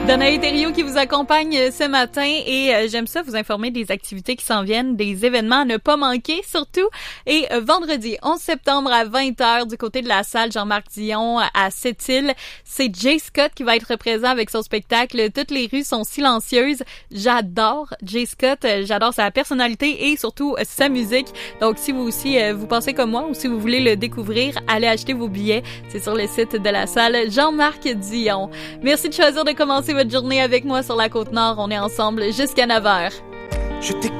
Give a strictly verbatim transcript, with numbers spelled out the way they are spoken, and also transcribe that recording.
Danae Thériault qui vous accompagne ce matin et euh, j'aime ça vous informer des activités qui s'en viennent, des événements à ne pas manquer surtout. Et euh, vendredi onze septembre à vingt heures du côté de la salle Jean-Marc Dion à Sept-Îles, c'est Jay Scott qui va être présent avec son spectacle Toutes les rues sont silencieuses. J'adore Jay Scott, euh, j'adore sa personnalité et surtout euh, sa musique. Donc si vous aussi euh, vous pensez comme moi ou si vous voulez le découvrir, allez acheter vos billets. C'est sur le site de la salle Jean-Marc Dion. Merci de choisir de commencer votre journée avec moi sur la Côte-Nord. On est ensemble jusqu'à neuf heures. Je